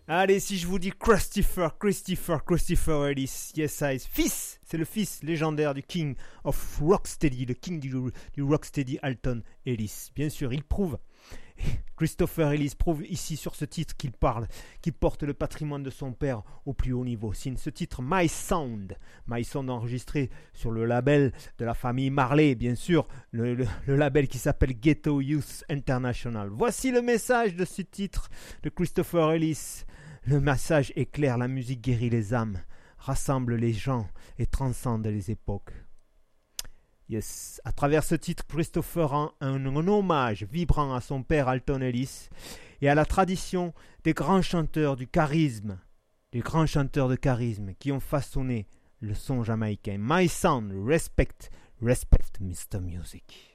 Allez, si je vous dis Christopher Ellis, yes, fils, c'est le fils légendaire du King of Rocksteady, le King du Rocksteady Alton Ellis. Bien sûr, Christopher Ellis prouve ici sur ce titre qu'il porte le patrimoine de son père au plus haut niveau. Signe ce titre My Sound enregistré sur le label de la famille Marley, bien sûr, le label qui s'appelle Ghetto Youth International. Voici le message de ce titre de Christopher Ellis. Le message est clair, la musique guérit les âmes, rassemble les gens et transcende les époques. Yes. À travers ce titre, Christopher rend un hommage vibrant à son père Alton Ellis et à la tradition des grands chanteurs de charisme qui ont façonné le son jamaïcain. My Sound, respect Mr. Music.